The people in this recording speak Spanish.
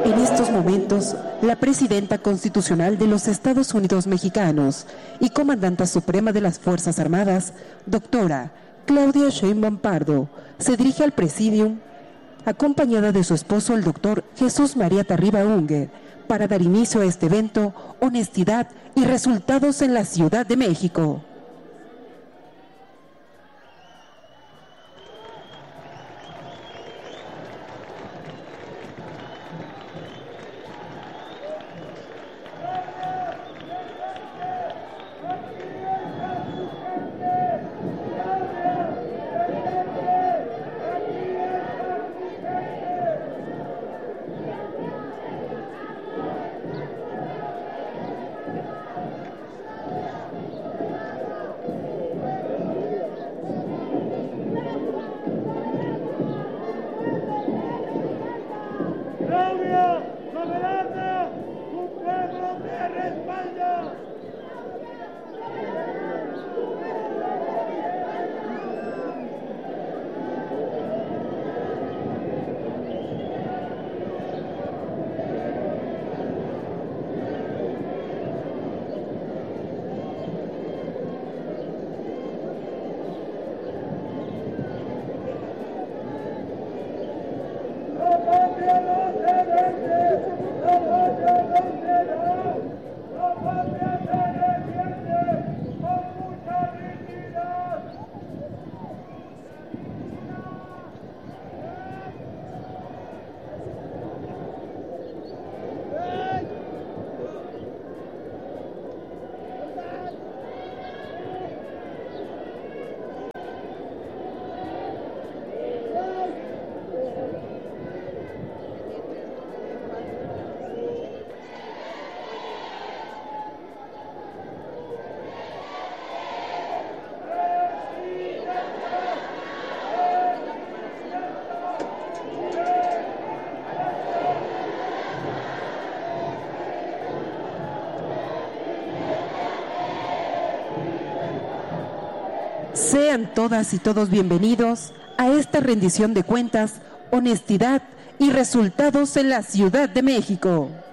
En estos momentos, la presidenta constitucional de los Estados Unidos mexicanos y comandanta suprema de las Fuerzas Armadas, doctora Claudia Sheinbaum Pardo, se dirige al Presidium acompañada de su esposo, el doctor Jesús María Tarriba Unger, para dar inicio a este evento, Honestidad y Resultados en la Ciudad de México. Sean todas y todos bienvenidos a esta rendición de cuentas, honestidad y resultados en la Ciudad de México.